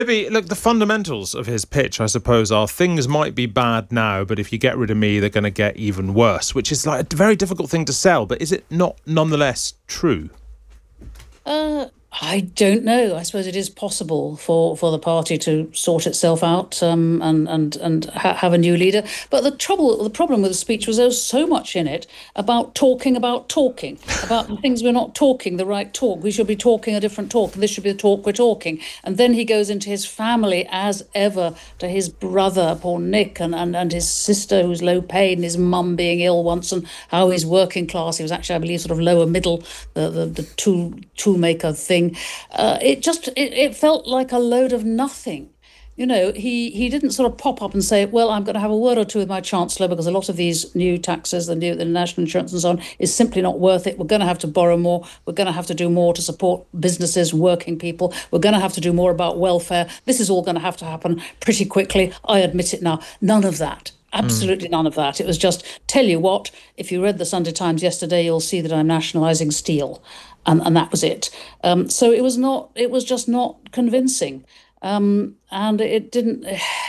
Maybe, look, the fundamentals of his pitch, I suppose, are things might be bad now, but if you get rid of me, they're going to get even worse, which is like a very difficult thing to sell. But is it not nonetheless true? I don't know. I suppose it is possible for the party to sort itself out and have a new leader. But the problem with the speech was there was so much in it about talking, about the things we're not talking, the right talk. We should be talking a different talk, and this should be the talk we're talking. And then he goes into his family as ever, to his brother, poor Nick, and his sister who's low paid, and his mum being ill once, and how he's working class. He was actually, I believe, sort of lower middle, the toolmaker thing. It felt like a load of nothing. You know, he didn't sort of pop up and say, well, I'm going to have a word or two with my Chancellor because a lot of these new taxes, the national insurance and so on, is simply not worth it. We're going to have to borrow more. We're going to have to do more to support businesses, working people. We're going to have to do more about welfare. This is all going to have to happen pretty quickly. I admit it now. None of that. Absolutely none of that. It was just, tell you what, if you read the Sunday Times yesterday, you'll see that I'm nationalising steel. And that was it. So it was just not convincing. And I don't think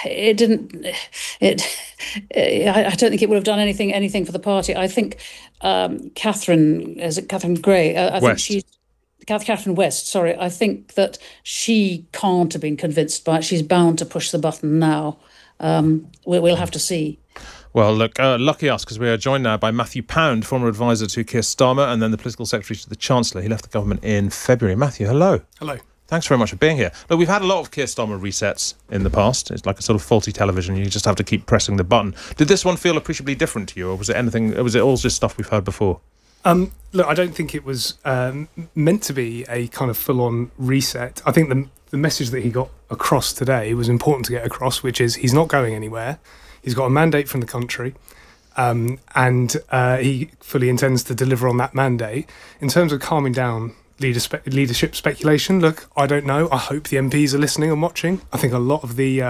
it would have done anything for the party. I think Catherine Gray? Catherine West, sorry. I think that she can't have been convinced by it. She's bound to push the button now. We'll have to see. Well, look, lucky us, because we are joined now by Matthew Pound, former advisor to Keir Starmer and then the political secretary to the Chancellor. He left the government in February. Matthew, hello. Hello. Thanks very much for being here. Look, we've had a lot of Keir Starmer resets in the past. It's like a sort of faulty television. You just have to keep pressing the button. Did this one feel appreciably different to you, or was it all just stuff we've heard before? Look, I don't think it was meant to be a kind of full-on reset. I think the message that he got across today was important to get across, which is he's not going anywhere. He's got a mandate from the country, and he fully intends to deliver on that mandate. In terms of calming down leadership speculation, look, I don't know. I hope the MPs are listening and watching. I think a lot of the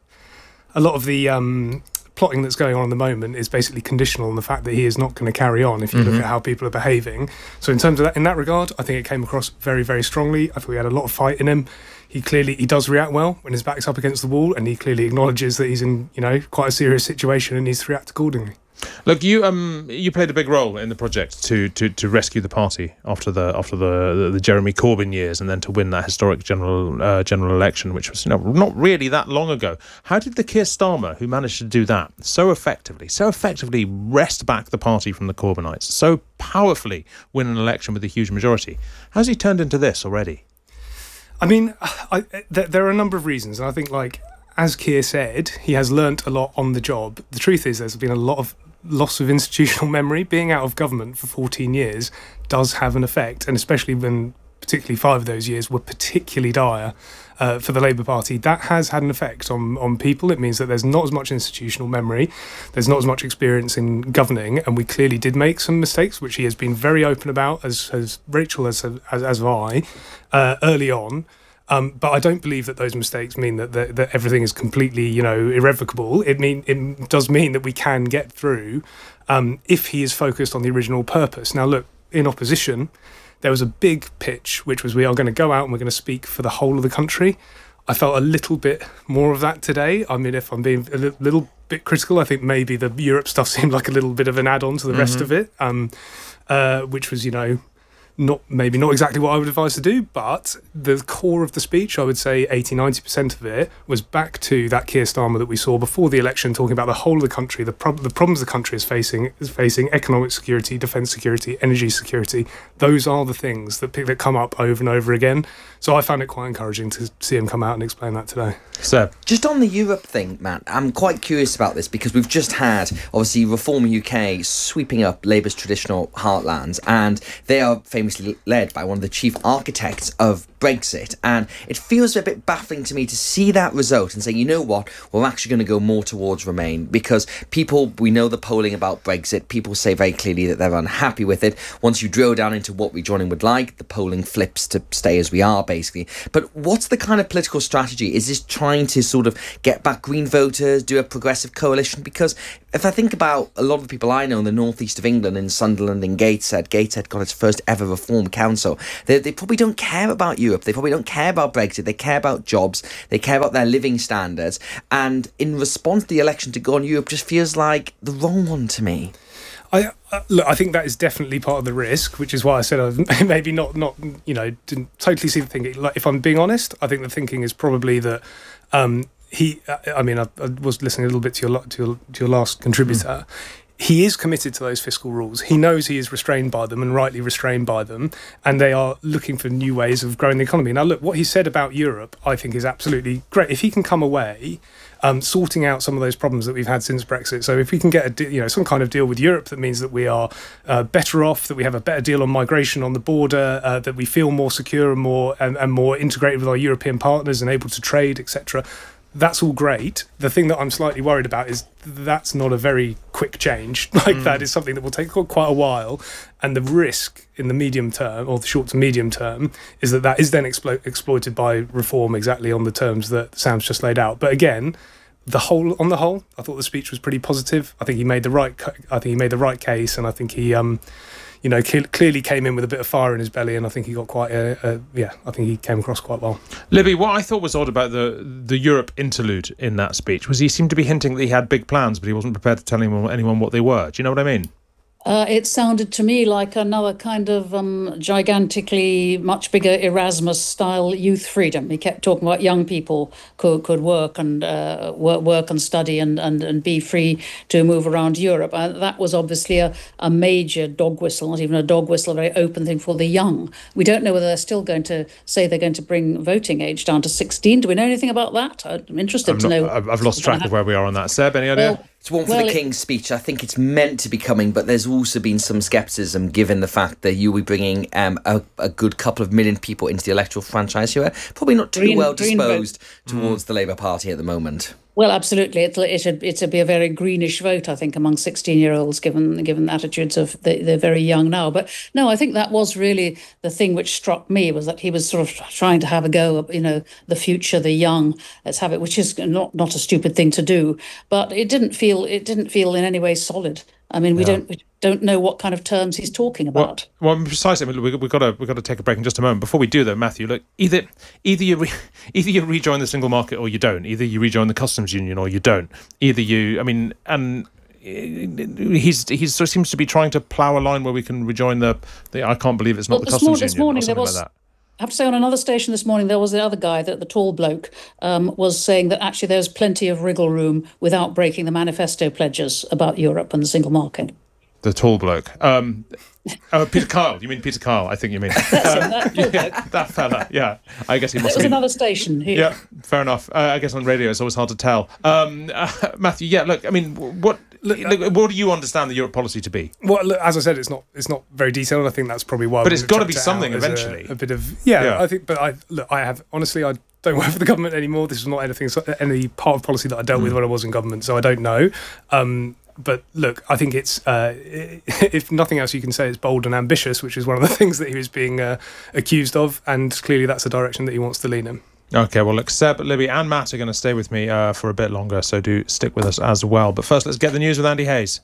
plotting that's going on at the moment is basically conditional on the fact that he is not going to carry on if you look at how people are behaving. So in terms of that, in that regard, I think it came across very, very strongly. I thought he had a lot of fight in him. He does react well when his back's up against the wall, and he clearly acknowledges that he's in, quite a Jeremy situation and needs to react accordingly. Look, you played a big role in the project to rescue the party after the Jeremy Corbyn years, and then to win that historic general election, which was not really that long ago. How did the Keir Starmer, who managed to do that so effectively wrest back the party from the Corbynites, so powerfully win an election with a huge majority, how's he turned into this already? I mean, there are a number of reasons, and I think, as Keir said, he has learnt a lot on the job. The truth is there's been a lot of loss of institutional memory. Being out of government for 14 years does have an effect, and especially when particularly 5 of those years were particularly dire for the Labour Party, that has had an effect on people. It means that there's not as much institutional memory, there's not as much experience in governing, and we clearly did make some mistakes, which he has been very open about, as Rachel as have I, early on. But I don't believe that those mistakes mean that everything is completely, irrevocable. It does mean that we can get through if he is focused on the original purpose. Now, look, in opposition, there was a big pitch, which was we are going to go out and we're going to speak for the whole of the country. I felt a little bit more of that today. I mean, if I'm being a little bit critical, I think maybe the Europe stuff seemed like a little bit of an add-on to the rest of it, which was, not exactly what I would advise to do, but the core of the speech, I would say 80-90% of it, was back to that Keir Starmer that we saw before the election, talking about the whole of the country, the problems the country is facing economic security, defence security, energy security. Those are the things that come up over and over again. So I found it quite encouraging to see him come out and explain that today. So, just on the Europe thing, Matt, I'm quite curious about this because we've just had, obviously, Reform UK sweeping up Labour's traditional heartlands, and they are famously led by one of the chief architects of Brexit, and it feels a bit baffling to me to see that result and say, you know what, we're actually going to go more towards Remain, because we know the polling about Brexit, people say very clearly that they're unhappy with it. Once you drill down into what rejoining would like, the polling flips to stay as we are, basically. But what's the kind of political strategy? Is this trying trying to sort of get back Green voters, do a progressive coalition? Because if I think about a lot of the people I know in the northeast of England, in Sunderland and Gateshead got its first ever Reform Council. They probably don't care about Europe. They probably don't care about Brexit. They care about jobs. They care about their living standards. And in response to the election, to go on Europe just feels like the wrong one to me. Look, I think that is definitely part of the risk, which is why I said I maybe not didn't totally see the thinking. Like, if I'm being honest, I think the thinking is probably that I was listening a little bit to your last contributor. He is committed to those fiscal rules. He knows he is restrained by them, and rightly restrained by them, and they are looking for new ways of growing the economy. Now, look, what he said about Europe, I think, is absolutely great. If he can come away sorting out some of those problems that we've had since Brexit, so if we can get some kind of deal with Europe that means that we are better off, that we have a better deal on migration on the border, that we feel more secure and more integrated with our European partners and able to trade, etc., that's all great. The thing that I'm slightly worried about is that's not a very quick change. That is something that will take quite a while. And the risk in the medium term, or the short to medium term, is that is then exploited by reform exactly on the terms that Sam's just laid out. But again, on the whole, I thought the speech was pretty positive. I think he made the right case, and I think he clearly came in with a bit of fire in his belly, and I think he got quite I think he came across quite well. Libby, what I thought was odd about the Europe interlude in that speech was he seemed to be hinting that he had big plans, but he wasn't prepared to tell anyone what they were. Do you know what I mean? It sounded to me like another kind of gigantically much bigger Erasmus-style youth freedom. He kept talking about young people could work and work and study and be free to move around Europe. That was obviously a major dog whistle, not even a dog whistle, a very open thing for the young. We don't know whether they're still going to say they're going to bring voting age down to 16. Do we know anything about that? I'm interested to know. I've lost track of where we are on that. Seb, any idea? It's one for the King's speech. I think it's meant to be coming, but there's also been some scepticism given the fact that you'll be bringing a good couple of million people into the electoral franchise who are probably not too well disposed towards the Labour Party at the moment. Well, absolutely. It'd be a very greenish vote, I think, among 16-year-olds, given the attitudes of they're very young now. But no, I think that was really the thing which struck me, was that he was sort of trying to have a go at, the future, the young, let's have it, which is not a stupid thing to do. But it didn't feel in any way solid. I mean, we don't know what kind of terms he's talking about. Well, precisely. I mean, we've got to take a break in just a moment. Before we do, though, Matthew, look, either you rejoin the single market or you don't. Either you rejoin the customs union or you don't. He sort of seems to be trying to plough a line where we can rejoin the I can't believe it's not the customs union. This morning there was. Like that. I have to say, on another station this morning, there was the other guy, the tall bloke, was saying that actually there's plenty of wriggle room without breaking the manifesto pledges about Europe and the single market. The tall bloke. Peter Kyle. You mean Peter Kyle? I think you mean. That fella. Yeah. I guess he must. It was another station. Yeah. Fair enough. I guess on radio it's always hard to tell. Matthew. Yeah. Look. I mean, what do you understand the Europe policy to be? Well, look, as I said, it's not very detailed. I think that's probably why. But it's got to be something eventually. A bit of I think. But I have honestly. I don't work for the government anymore. This is not any part of policy that I dealt with when I was in government, so I don't know. But look, I think it's, if nothing else, you can say it's bold and ambitious, which is one of the things that he was being accused of, and clearly that's the direction that he wants to lean in. Okay, well, look, Seb, Libby and Matt are going to stay with me for a bit longer, so do stick with us as well. But first, let's get the news with Andy Hayes.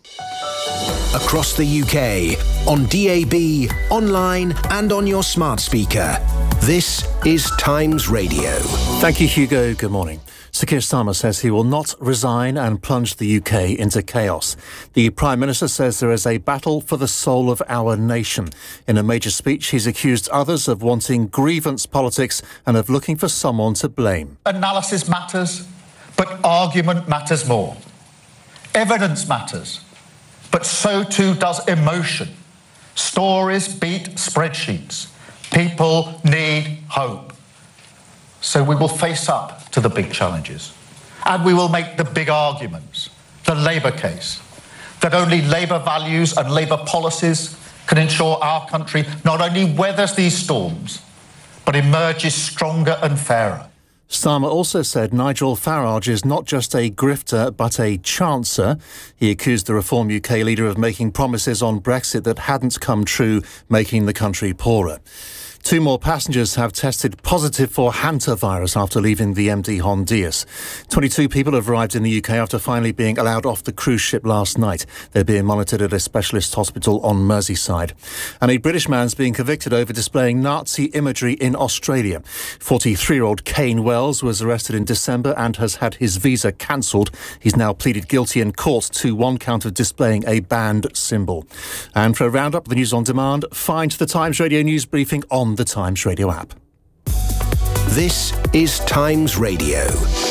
Across the UK, on DAB, online and on your smart speaker. This is Times Radio. Thank you, Hugo. Good morning. Sir Keir Starmer says he will not resign and plunge the UK into chaos. The Prime Minister says there is a battle for the soul of our nation. In a major speech, he's accused others of wanting grievance politics and of looking for someone to blame. Analysis matters, but argument matters more. Evidence matters, but so too does emotion. Stories beat spreadsheets. People need hope. So we will face up to the big challenges. And we will make the big arguments, the Labour case, that only Labour values and Labour policies can ensure our country not only weathers these storms, but emerges stronger and fairer. Starmer also said Nigel Farage is not just a grifter but a chancer. He accused the Reform UK leader of making promises on Brexit that hadn't come true, making the country poorer. 2 more passengers have tested positive for hantavirus after leaving the MD Hondias. 22 people have arrived in the UK after finally being allowed off the cruise ship last night. They're being monitored at a specialist hospital on Merseyside. And a British man's being convicted over displaying Nazi imagery in Australia. 43-year-old Kane Wells was arrested in December and has had his visa cancelled. He's now pleaded guilty in court to 1 count of displaying a banned symbol. And for a roundup of the news on demand, find the Times Radio news briefing on the Times Radio app. This is Times Radio.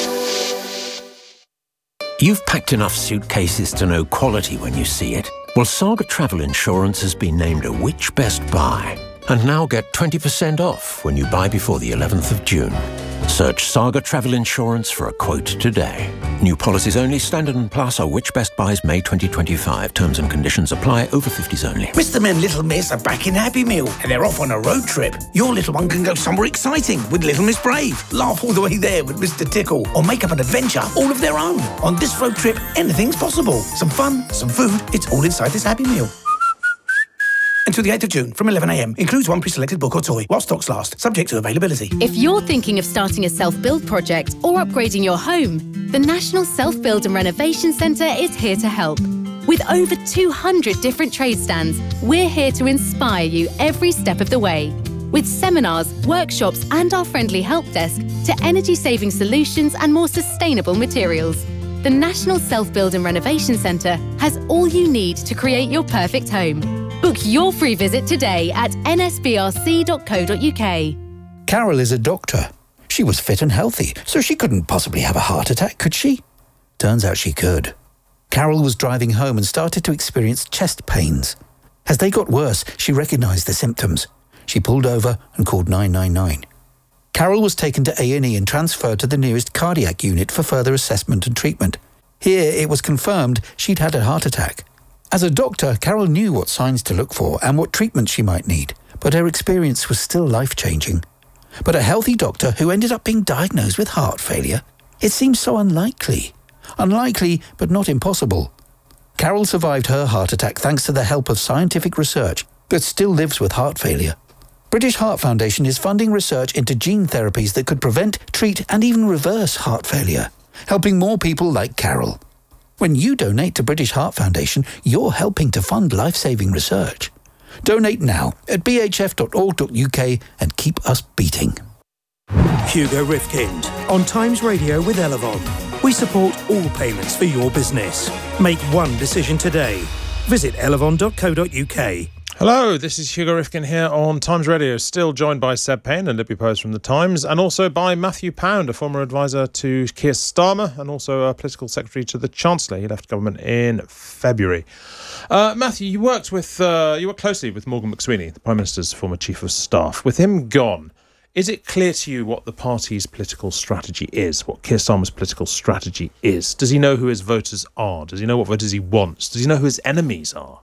You've packed enough suitcases to know quality when you see it. Well, Saga Travel Insurance has been named a Which Best Buy. And now get 20% off when you buy before the 11th of June. Search Saga Travel Insurance for a quote today. New policies only. Standard and Plus are Which Best Buys May 2025. Terms and conditions apply. Over 50s only. Mr. and Little Miss are back in Happy Meal and they're off on a road trip. Your little one can go somewhere exciting with Little Miss Brave. Laugh all the way there with Mr. Tickle. Or make up an adventure all of their own. On this road trip, anything's possible. Some fun, some food. It's all inside this Happy Meal. Until the 8th of June from 11 a.m. Includes 1 pre-selected book or toy while stocks last. Subject to availability. If you're thinking of starting a self-build project or upgrading your home, the National Self-Build and Renovation Centre is here to help. With over 200 different trade stands, we're here to inspire you every step of the way. With seminars, workshops and our friendly help desk to energy-saving solutions and more sustainable materials. The National Self-Build and Renovation Centre has all you need to create your perfect home. Book your free visit today at nsbrc.co.uk. Carol is a doctor. She was fit and healthy, so she couldn't possibly have a heart attack, could she? Turns out she could. Carol was driving home and started to experience chest pains. As they got worse, she recognised the symptoms. She pulled over and called 999. Carol was taken to A&E and transferred to the nearest cardiac unit for further assessment and treatment. Here, it was confirmed she'd had a heart attack. As a doctor, Carol knew what signs to look for and what treatment she might need, but her experience was still life-changing. But a healthy doctor who ended up being diagnosed with heart failure? It seemed so unlikely. Unlikely, but not impossible. Carol survived her heart attack thanks to the help of scientific research, but still lives with heart failure. British Heart Foundation is funding research into gene therapies that could prevent, treat and even reverse heart failure, helping more people like Carol. When you donate to British Heart Foundation, you're helping to fund life-saving research. Donate now at bhf.org.uk and keep us beating. Hugo Rifkind on Times Radio with Elevon. We support all payments for your business. Make one decision today. Visit elevon.co.uk. Hello, this is Hugo Rifkin here on Times Radio, still joined by Seb Payne and Libby Pose from The Times, and also by Matthew Pound, a former advisor to Keir Starmer and also a political secretary to the Chancellor. He left government in February. Matthew, you worked closely with Morgan McSweeney, the Prime Minister's former Chief of Staff. With him gone, is it clear to you what the party's political strategy is, what Keir Starmer's political strategy is? Does he know who his voters are? Does he know what voters he wants? Does he know who his enemies are?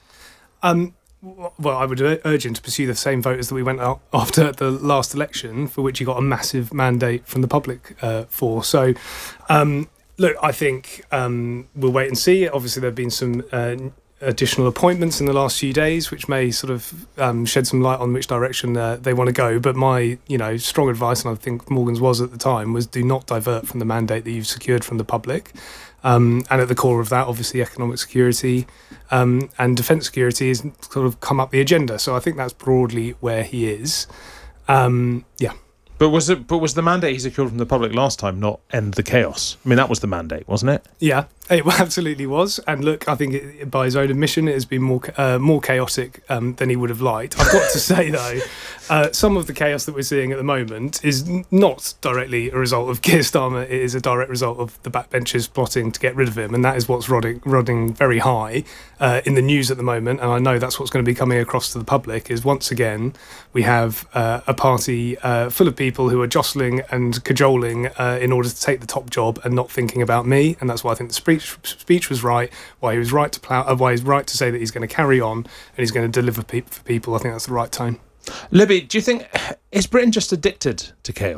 Well, I would urge him to pursue the same voters that we went out after the last election, for which he got a massive mandate from the public for. So, look, I think we'll wait and see. Obviously, there have been some additional appointments in the last few days, which may sort of shed some light on which direction they want to go. But my, strong advice, and I think Morgan's was at the time, was do not divert from the mandate that you've secured from the public. And at the core of that, obviously, economic security and defence security has sort of come up the agenda. So I think that's broadly where he is. Yeah. But was the mandate he secured from the public last time not end the chaos? I mean, that was the mandate, wasn't it? Yeah, it absolutely was. And look, I think by his own admission, it has been more chaotic than he would have liked. I've got to say, though, some of the chaos that we're seeing at the moment is not directly a result of Keir Starmer. It is a direct result of the backbenchers plotting to get rid of him. And that is what's running very high in the news at the moment. And I know that's what's going to be coming across to the public, is once again, we have a party full of people who are jostling and cajoling in order to take the top job and not thinking about me. And that's why I think the speech was right, why he was right to why he's right to say that he's going to carry on and he's going to deliver for people. I think that's the right tone. Libby, do you think, is Britain just addicted to chaos?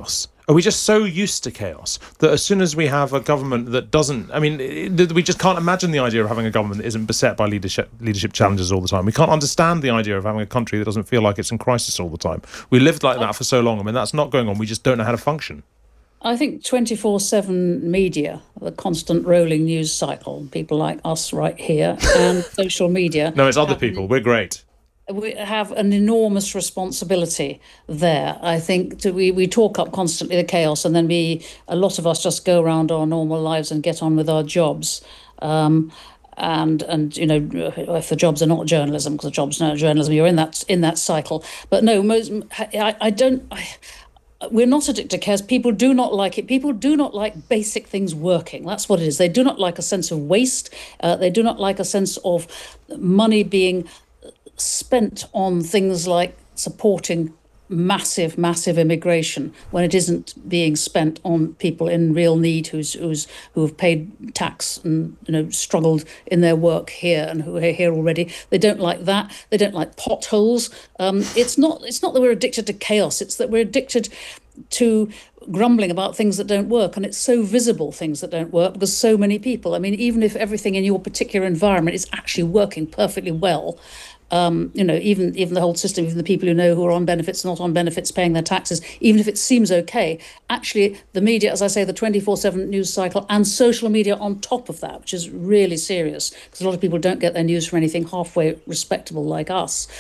Are we just so used to chaos that as soon as we have a government that doesn't, we just can't imagine the idea of having a government that isn't beset by leadership challenges all the time. We can't understand the idea of having a country that doesn't feel like it's in crisis all the time. We lived like that for so long. That's not going on. We just don't know how to function. I think 24/7 media, the constant rolling news cycle, people like us right here, and social media. No, it's other people. We're great. We have an enormous responsibility there. I think we talk up constantly the chaos, and then a lot of us just go around our normal lives and get on with our jobs. And if the jobs are not journalism, because the jobs are not journalism, you're in that cycle. But no, we're not addicted to chaos. People do not like it. People do not like basic things working. That's what it is. They do not like a sense of waste. They do not like a sense of money being spent on things like supporting massive immigration when it isn't being spent on people in real need who have paid tax and struggled in their work here and who are here already. They don't like that. They don't like potholes. It's not that we're addicted to chaos. It's that we're addicted to grumbling about things that don't work, and it's so visible, things that don't work, because so many people, even if everything in your particular environment is actually working perfectly well, even the whole system, even the people who are on benefits, not on benefits, paying their taxes, even if it seems okay, actually the media, as I say, the 24/7 news cycle and social media on top of that, which is really serious, because a lot of people don't get their news from anything halfway respectable like us,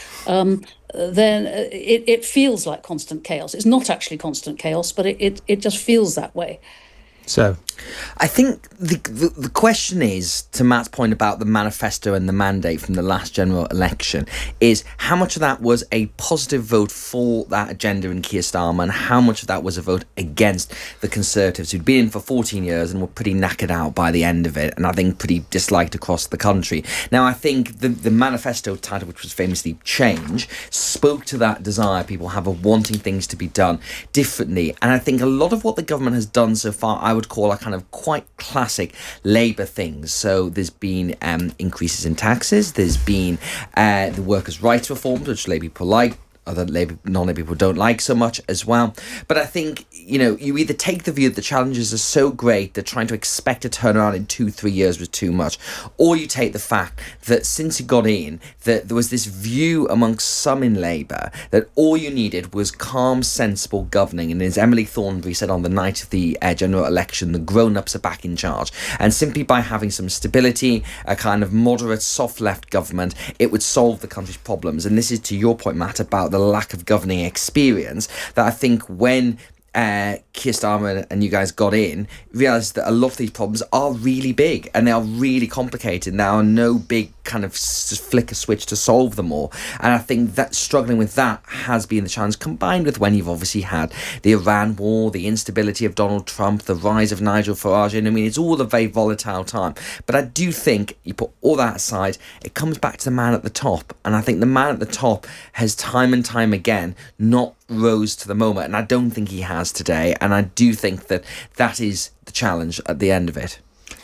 then it feels like constant chaos. It's not actually constant chaos, but it just feels that way. So I think the question is, to Matt's point about the manifesto and the mandate from the last general election, is how much of that was a positive vote for that agenda in Keir Starmer, and how much of that was a vote against the Conservatives, who'd been in for 14 years and were pretty knackered out by the end of it, and I think pretty disliked across the country. Now, I think the manifesto title, which was famously Change, spoke to that desire people have of wanting things to be done differently. And I think a lot of what the government has done so far, I would call a kind of quite classic Labour things. So there's been increases in taxes, there's been the workers' rights reforms, which Labour people like, other non-Labour people don't like so much as well. But I think, you either take the view that the challenges are so great that trying to expect a turnaround in 2-3 years was too much, or you take the fact that since he got in, that there was this view amongst some in Labour that all you needed was calm, sensible governing. And as Emily Thornberry said on the night of the general election, the grown-ups are back in charge. And simply by having some stability, a kind of moderate, soft left government, it would solve the country's problems. And this is to your point, Matt, about the lack of governing experience, that I think when Keir Starmer and you guys got in, realised that a lot of these problems are really big and they are really complicated. There are no big kind of flick a switch to solve them all. And I think that struggling with that has been the challenge, combined with when you've obviously had the Iran war, the instability of Donald Trump, the rise of Nigel Farage. And it's all a very volatile time. But I do think you put all that aside, it comes back to the man at the top. And I think the man at the top has time and time again not rose to the moment. And I don't think he has today. And I do think that is the challenge at the end of it.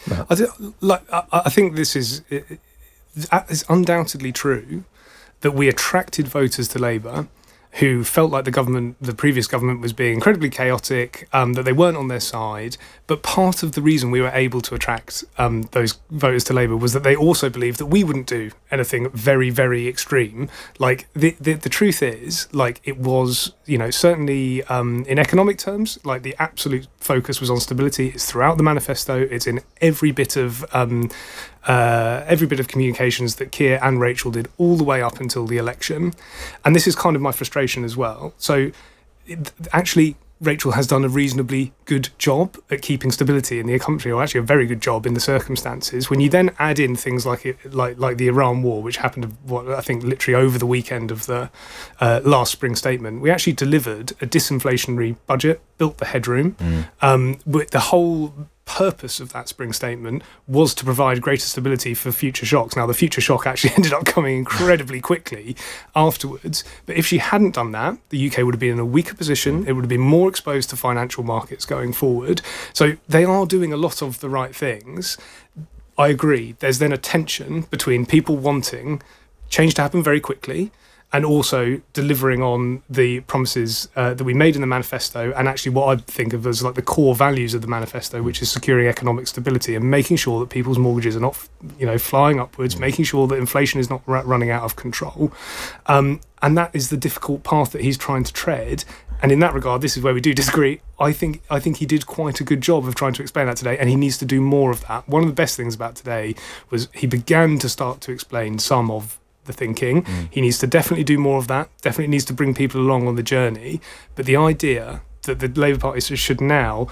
I think this is... It's undoubtedly true that we attracted voters to Labour who felt like the previous government was being incredibly chaotic, that they weren't on their side. But part of the reason we were able to attract those voters to Labour was that they also believed that we wouldn't do anything very, very extreme. Like the truth is, like it was, certainly in economic terms, like the absolute focus was on stability. It's throughout the manifesto. It's in every bit of communications that Keir and Rachel did all the way up until the election. And this is kind of my frustration as well. So actually, Rachel has done a reasonably good job at keeping stability in the country, or actually a very good job in the circumstances. When you then add in things like the Iran war, which happened, I think, literally over the weekend of the last spring statement, we actually delivered a disinflationary budget, built the headroom. With the whole purpose of that spring statement was to provide greater stability for future shocks. Now, the future shock actually ended up coming incredibly quickly afterwards. But if she hadn't done that, the UK would have been in a weaker position. It would have been more exposed to financial markets going forward. So they are doing a lot of the right things. I agree. There's then a tension between people wanting change to happen very quickly and also delivering on the promises that we made in the manifesto, and actually what I think of as like the core values of the manifesto, which is securing economic stability and making sure that people's mortgages are not, flying upwards, making sure that inflation is not running out of control, and that is the difficult path that he's trying to tread. And in that regard, this is where we do disagree. I think he did quite a good job of trying to explain that today, and he needs to do more of that. One of the best things about today was he began to start to explain some of the thinking. He needs to definitely do more of that, definitely needs to bring people along on the journey. But the idea that the Labour Party should now,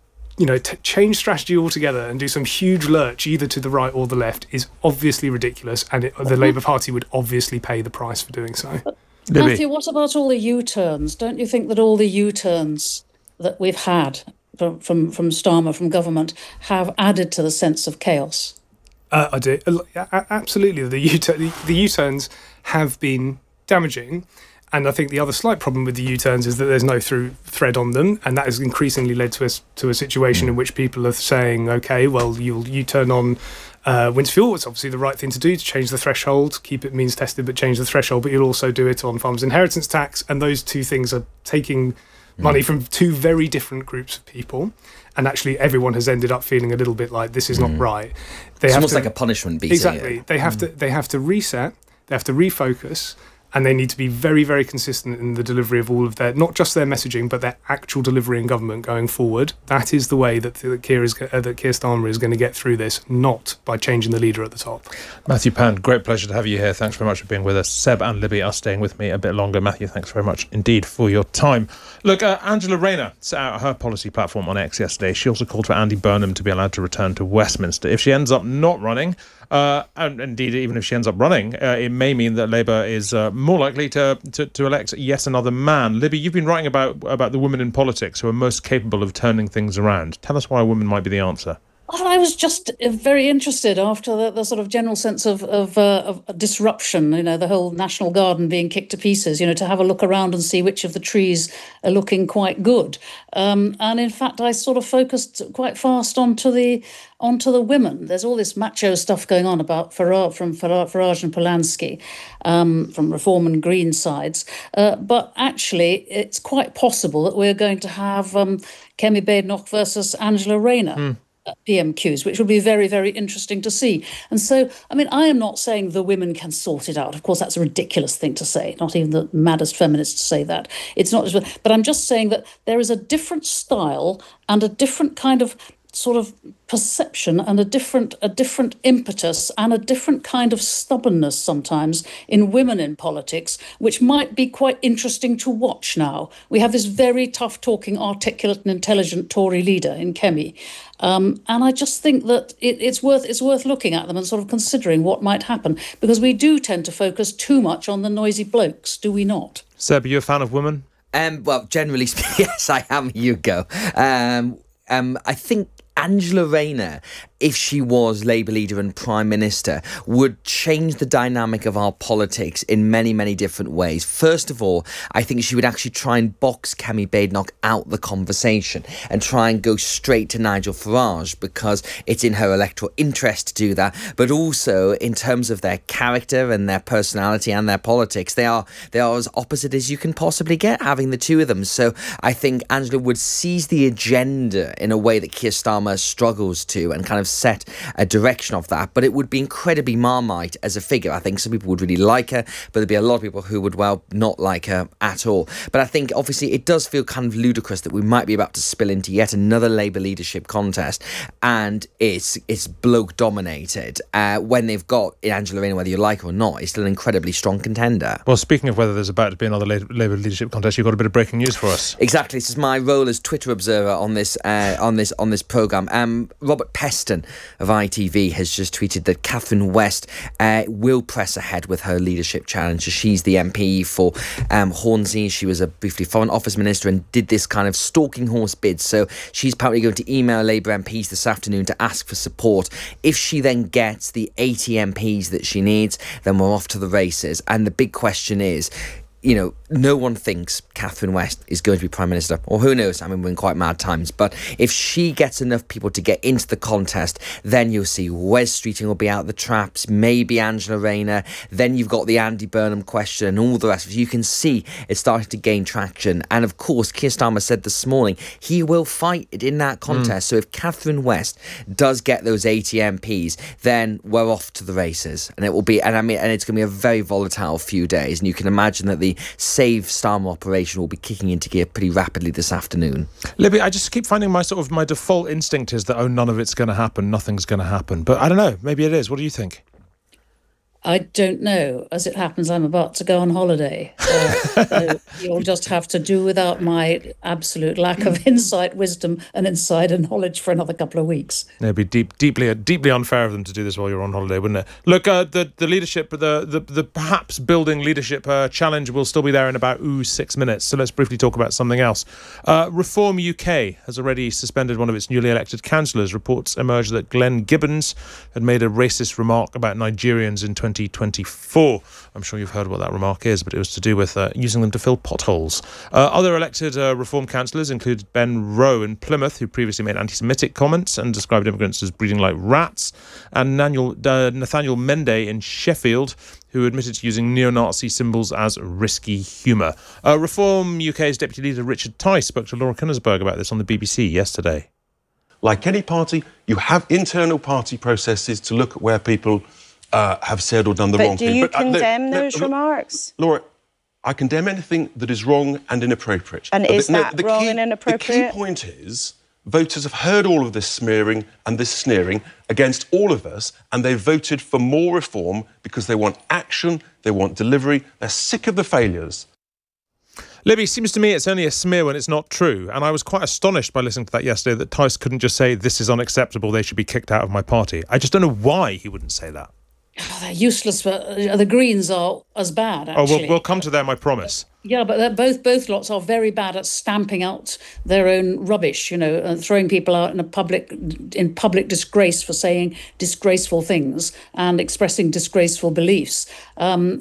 change strategy altogether and do some huge lurch either to the right or the left is obviously ridiculous, and the Labour Party would obviously pay the price for doing so. Libby. Matthew, what about all the U-turns? Don't you think that all the U-turns that we've had from Starmer, from government, have added to the sense of chaos? I do. Absolutely. The U-turns have been damaging. And I think the other slight problem with the U-turns is that there's no through thread on them, and that has increasingly led to a situation in which people are saying, okay, well, you'll U-turn on winter fuel. It's obviously the right thing to do, to change the threshold, keep it means tested, but change the threshold. But you'll also do it on farmers' inheritance tax, and those two things are taking money from two very different groups of people. And actually, everyone has ended up feeling a little bit like this is not right. It's almost like a punishment beating. Exactly. They have to reset. They have to refocus. And they need to be very, very consistent in the delivery of all of their, not just their messaging, but their actual delivery in government going forward. That is the way that Keir Starmer is going to get through this, not by changing the leader at the top. Matthew Pan, great pleasure to have you here. Thanks very much for being with us. Seb and Libby are staying with me a bit longer. Matthew, thanks very much indeed for your time. Look, Angela Rayner set out her policy platform on X yesterday. She also called for Andy Burnham to be allowed to return to Westminster. If she ends up not running, and indeed, even if she ends up running, it may mean that Labour is more likely to elect yet another man. Libby, you've been writing about the women in politics who are most capable of turning things around. Tell us why a woman might be the answer. Well, I was just very interested after the sort of general sense of disruption, the whole National Garden being kicked to pieces, to have a look around and see which of the trees are looking quite good. And in fact, I sort of focused quite fast onto the women. There's all this macho stuff going on about Farage and Polanski, from Reform and Green sides. But actually, it's quite possible that we're going to have Kemi Badenoch versus Angela Rayner. PMQs, which will be very, very interesting to see. And so, I am not saying the women can sort it out. Of course, that's a ridiculous thing to say. Not even the maddest feminists say that. It's not, but I'm just saying that there is a different style and a different kind of sort of perception and a different impetus and a different kind of stubbornness sometimes in women in politics, which might be quite interesting to watch now. We have this very tough-talking, articulate and intelligent Tory leader in Kemi. And I just think that it's worth looking at them and sort of considering what might happen, because we do tend to focus too much on the noisy blokes, do we not? Seb, are you a fan of women? Well, generally speaking, yes, I am. You go. I think Angela Rayner, if she was Labour leader and Prime Minister, would change the dynamic of our politics in many, many different ways. First of all, I think she would actually try and box Kemi Badenoch out the conversation and try and go straight to Nigel Farage, because it's in her electoral interest to do that. But also, in terms of their character and their personality and their politics, they are as opposite as you can possibly get, having the two of them. So I think Angela would seize the agenda in a way that Keir Starmer struggles to, and kind of set a direction of that. But it would be incredibly Marmite as a figure. I think some people would really like her, but there'd be a lot of people who would, well, not like her at all. But I think obviously it does feel kind of ludicrous that we might be about to spill into yet another Labour leadership contest, and it's bloke dominated, when they've got Angela Rayner, whether you like her or not, is still an incredibly strong contender. Well, speaking of whether there's about to be another Labour leadership contest, you've got a bit of breaking news for us. Exactly. This is my role as Twitter observer on this programme. Robert Peston of ITV has just tweeted that Catherine West will press ahead with her leadership challenge. She's the MP for Hornsey. She was a briefly Foreign Office Minister and did this kind of stalking horse bid. So she's apparently going to email Labour MPs this afternoon to ask for support. If she then gets the 80 MPs that she needs, then we're off to the races. And the big question is, no one thinks Catherine West is going to be Prime Minister, or who knows, I mean, we're in quite mad times, but if she gets enough people to get into the contest, then you'll see Wes Streeting will be out the traps, maybe Angela Rayner, then you've got the Andy Burnham question and all the rest of it. You can see it's starting to gain traction, and of course, Keir Starmer said this morning he will fight it in that contest. So if Catherine West does get those 80 MPs, then we're off to the races, and it will be, and it's going to be a very volatile few days, and you can imagine that the Save Starmer operation will be kicking into gear pretty rapidly this afternoon. Libby, I just keep finding my default instinct is that, none of it's going to happen, nothing's going to happen. But I don't know, maybe it is. What do you think? I don't know. As it happens, I'm about to go on holiday. So you'll just have to do without my absolute lack of insight, wisdom and insider knowledge for another couple of weeks. It'd be deeply unfair of them to do this while you're on holiday, wouldn't it? Look, the leadership, the perhaps building leadership challenge will still be there in about 6 minutes. So let's briefly talk about something else. Reform UK has already suspended one of its newly elected councillors. Reports emerged that Glenn Gibbons had made a racist remark about Nigerians in 2024. I'm sure you've heard what that remark is, but it was to do with using them to fill potholes. Other elected Reform councillors included Ben Rowe in Plymouth, who previously made anti-Semitic comments and described immigrants as breeding like rats, and Nathaniel Mende in Sheffield, who admitted to using neo-Nazi symbols as risky humour. Reform UK's Deputy Leader Richard Tice spoke to Laura Kuennersberg about this on the BBC yesterday. Like any party, you have internal party processes to look at where people have said or done the wrong thing. But do you condemn those remarks? Laura, I condemn anything that is wrong and inappropriate. And is that wrong and inappropriate? The key point is voters have heard all of this smearing and this sneering against all of us, and they voted for more reform because they want action, they want delivery, they're sick of the failures. Libby, seems to me it's only a smear when it's not true, and I was quite astonished by listening to that yesterday that Tice couldn't just say, this is unacceptable, they should be kicked out of my party. I just don't know why he wouldn't say that. Oh, they're useless, but the Greens are as bad, actually. Oh, we'll come to them, I promise. Yeah, but both lots are very bad at stamping out their own rubbish, and throwing people out in public disgrace for saying disgraceful things and expressing disgraceful beliefs. And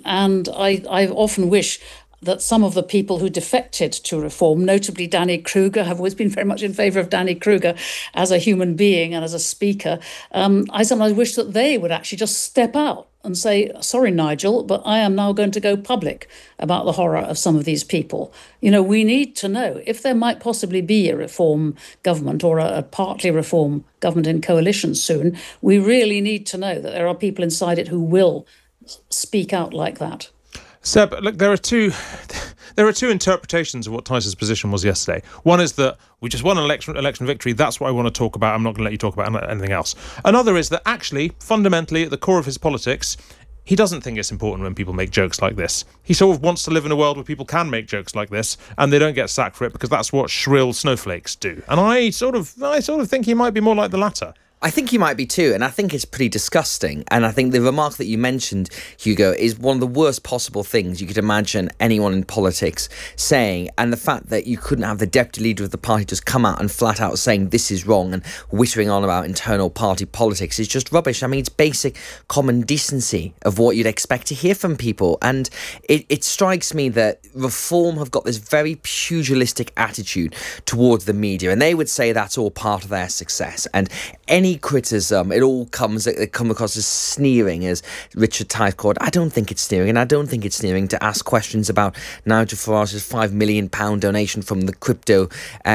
I often wish that some of the people who defected to Reform, notably Danny Kruger, have always been very much in favour of Danny Kruger as a human being and as a speaker. I sometimes wish that they would actually just step out and say, sorry, Nigel, but I am now going to go public about the horror of some of these people. We need to know if there might possibly be a Reform government or a partly Reform government in coalition soon. We really need to know that there are people inside it who will speak out like that. Seb, look, there are two interpretations of what Tice's position was yesterday. One is that we just won an election victory. That's what I want to talk about. I'm not going to let you talk about anything else. Another is that actually, fundamentally, at the core of his politics, he doesn't think it's important when people make jokes like this. He sort of wants to live in a world where people can make jokes like this and they don't get sacked for it because that's what shrill snowflakes do. And I sort of think he might be more like the latter. I think he might be too, and I think it's pretty disgusting. And I think the remark that you mentioned, Hugo, is one of the worst possible things you could imagine anyone in politics saying. And the fact that you couldn't have the deputy leader of the party just come out and flat out saying this is wrong and whittering on about internal party politics is just rubbish. I mean, it's basic common decency of what you'd expect to hear from people. And it strikes me that Reform have got this very pugilistic attitude towards the media, and they would say that's all part of their success. And any criticism, it comes across as sneering, as Richard Tice called. I don't think it's sneering, and I don't think it's sneering to ask questions about Nigel Farage's £5 million donation from the crypto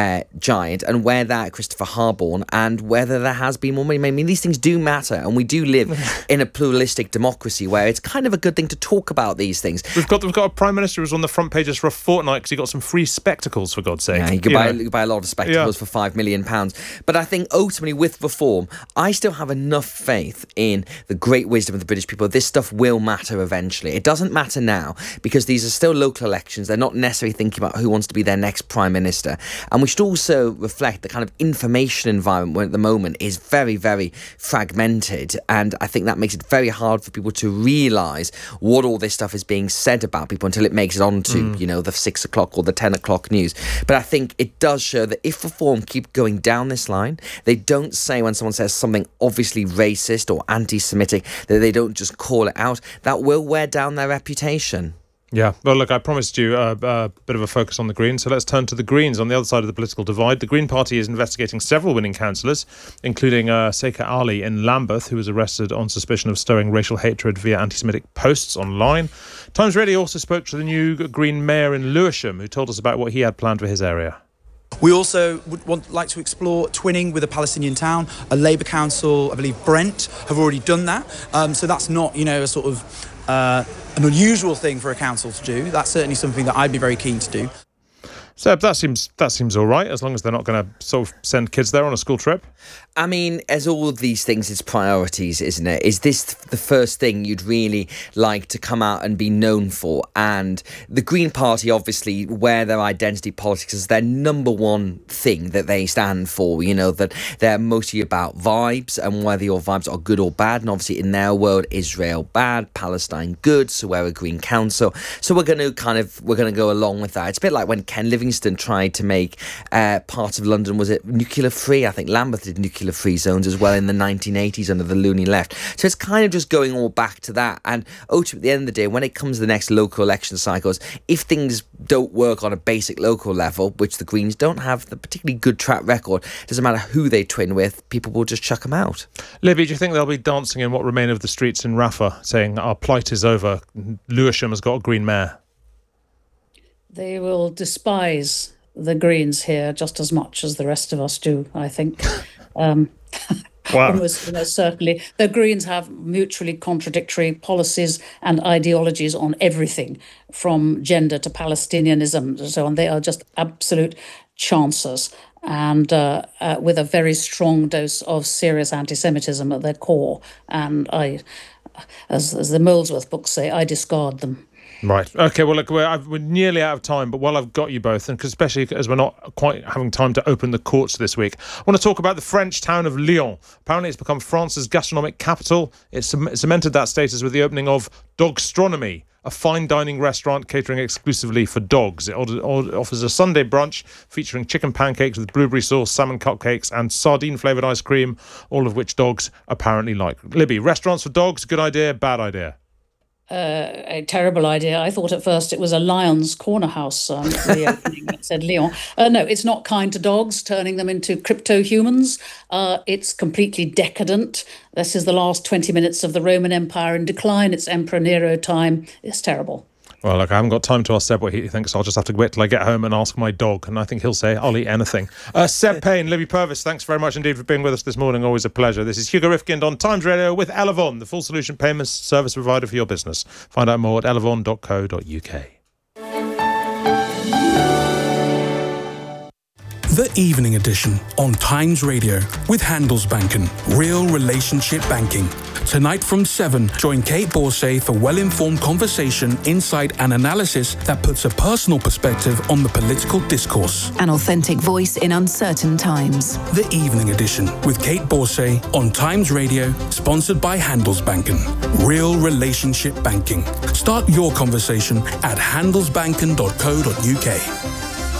giant and where that Christopher Harborne and whether there has been more money. I mean, these things do matter, and we do live in a pluralistic democracy where it's kind of a good thing to talk about these things. We've got a Prime Minister who's on the front pages for a fortnight because he got some free spectacles, for God's sake. Yeah, you could buy a lot of spectacles for £5 million. But I think ultimately with Reform, I still have enough faith in the great wisdom of the British people. This stuff will matter eventually. It doesn't matter now because these are still local elections. They're not necessarily thinking about who wants to be their next Prime Minister. And we should also reflect the kind of information environment at the moment is very, very fragmented. And I think that makes it very hard for people to realise what all this stuff is being said about people until it makes it onto, the 6 o'clock or the 10 o'clock news. But I think it does show that if Reform keep going down this line, they don't say when someone says something obviously racist or anti-Semitic, that they don't just call it out. That will wear down their reputation. Yeah, well, look, I promised you a bit of a focus on the Greens, so let's turn to the Greens on the other side of the political divide. The Green Party is investigating several winning councillors, including Seika Ali in Lambeth, who was arrested on suspicion of stirring racial hatred via anti-Semitic posts online. Times Radio also spoke to the new Green mayor in Lewisham, who told us about what he had planned for his area. We also would like to explore twinning with a Palestinian town. A Labour council, I believe Brent, have already done that. So that's not, a sort of an unusual thing for a council to do. That's certainly something that I'd be very keen to do. Seb, that seems all right, as long as they're not going to sort of send kids there on a school trip. I mean, as all of these things, it's priorities, isn't it? Is this the first thing you'd really like to come out and be known for? And the Green Party, obviously, where their identity politics is their number one thing that they stand for, that they're mostly about vibes and whether your vibes are good or bad. And obviously, in their world, Israel bad, Palestine good, so we're a Green Council. So we're going to go along with that. It's a bit like when Ken Livingstone tried to make part of London, was it nuclear free? I think Lambeth did nuclear free zones as well in the 1980s under the loony left. So it's kind of just going all back to that. And ultimately, at the end of the day, when it comes to the next local election cycles, if things don't work on a basic local level, which the Greens don't have the particularly good track record, it doesn't matter who they twin with, people will just chuck them out. Libby, do you think they'll be dancing in what remain of the streets in Rafah, saying our plight is over, Lewisham has got a Green mayor? They will despise the Greens here just as much as the rest of us do, I think. Wow. Almost, certainly. The Greens have mutually contradictory policies and ideologies on everything, from gender to Palestinianism and so on. They are just absolute chancers, and with a very strong dose of serious anti-Semitism at their core. And I, as the Molesworth books say, I discard them. Right. Okay, well, look, we're nearly out of time, but while I've got you both, and especially as we're not quite having time to open the courts this week, I want to talk about the French town of Lyon. Apparently, it's become France's gastronomic capital. It's cemented that status with the opening of Dogstronomy, a fine dining restaurant catering exclusively for dogs. It offers a Sunday brunch featuring chicken pancakes with blueberry sauce, salmon cupcakes and sardine-flavoured ice cream, all of which dogs apparently like. Libby, restaurants for dogs, good idea, bad idea? A terrible idea. I thought at first it was a Lion's Corner House reopening that said Lyon. No, it's not kind to dogs, turning them into crypto-humans. It's completely decadent. This is the last 20 minutes of the Roman Empire in decline. It's Emperor Nero time. It's terrible. Well, look, I haven't got time to ask Seb what he thinks. I'll just have to wait till I get home and ask my dog, and I think he'll say, I'll eat anything. Seb Payne, Libby Purvis, thanks very much indeed for being with us this morning. Always a pleasure. This is Hugo Rifkind on Times Radio with Elavon, the full solution payments service provider for your business. Find out more at elavon.co.uk. The Evening Edition on Times Radio with Handelsbanken, real relationship banking. Tonight from 7, join Kate Borsay for well-informed conversation, insight and analysis that puts a personal perspective on the political discourse. An authentic voice in uncertain times. The Evening Edition with Kate Borsay on Times Radio, sponsored by Handelsbanken. Real relationship banking. Start your conversation at handelsbanken.co.uk.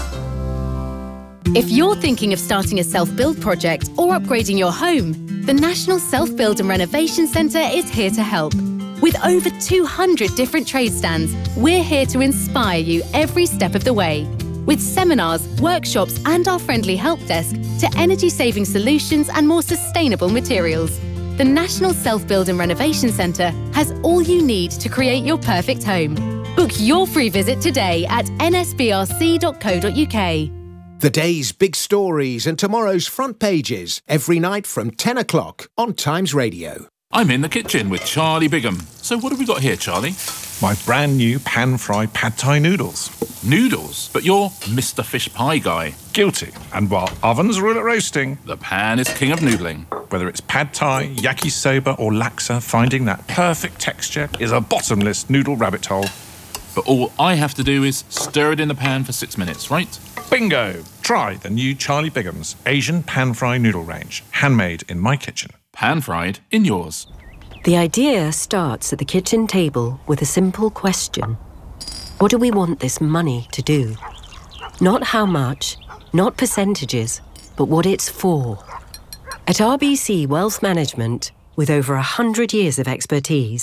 If you're thinking of starting a self-build project or upgrading your home, the National Self-Build and Renovation Centre is here to help. With over 200 different trade stands, we're here to inspire you every step of the way. With seminars, workshops and our friendly help desk to energy-saving solutions and more sustainable materials. The National Self-Build and Renovation Centre has all you need to create your perfect home. Book your free visit today at nsbrc.co.uk. The day's big stories and tomorrow's front pages every night from 10 o'clock on Times Radio. I'm in the kitchen with Charlie Bigham. So what have we got here, Charlie? My brand new pan-fried pad thai noodles. Noodles? But you're Mr. Fish Pie guy. Guilty. And while ovens rule at roasting, the pan is king of noodling. Whether it's pad thai, yakisoba or laksa, finding that perfect texture is a bottomless noodle rabbit hole. But all I have to do is stir it in the pan for 6 minutes, right? Bingo! Try the new Charlie Bigham's Asian pan-fry noodle range. Handmade in my kitchen. Pan-fried in yours. The idea starts at the kitchen table with a simple question. What do we want this money to do? Not how much, not percentages, but what it's for. At RBC Wealth Management, with over 100 years of expertise,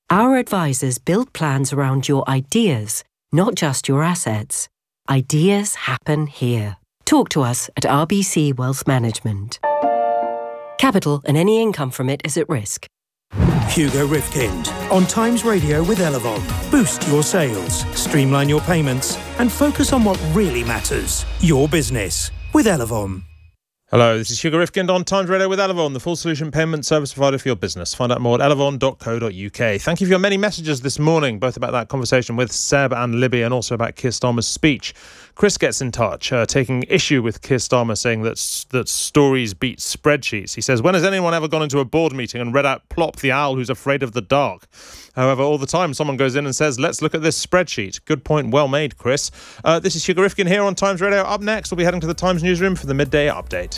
Our advisors build plans around your ideas, not just your assets. Ideas happen here. Talk to us at RBC Wealth Management. Capital and any income from it is at risk. Hugo Rifkind on Times Radio with Elevon. Boost your sales, streamline your payments, and focus on what really matters, your business, with Elevon. Hello, this is Hugo Rifkind on Times Radio with Elevon, the full solution payment service provider for your business. Find out more at elevon.co.uk. Thank you for your many messages this morning, both about that conversation with Seb and Libby and also about Keir Starmer's speech. Chris gets in touch, taking issue with Keir Starmer saying that stories beat spreadsheets. He says, when has anyone ever gone into a board meeting and read out Plop the owl who's afraid of the dark? However, all the time someone goes in and says, let's look at this spreadsheet. Good point, well made, Chris. This is Hugo Rifkind here on Times Radio. Up next, we'll be heading to the Times newsroom for the midday update.